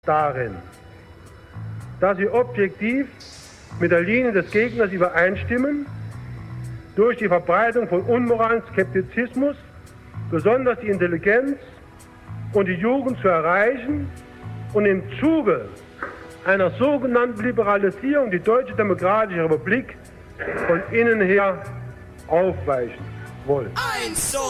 darin, dass sie objektiv mit der Linie des Gegners übereinstimmen, durch die Verbreitung von Unmoral und Skeptizismus besonders die Intelligenz und die Jugend zu erreichen und im Zuge einer sogenannten Liberalisierung die Deutsche Demokratische Republik von innen her aufweichen wollen.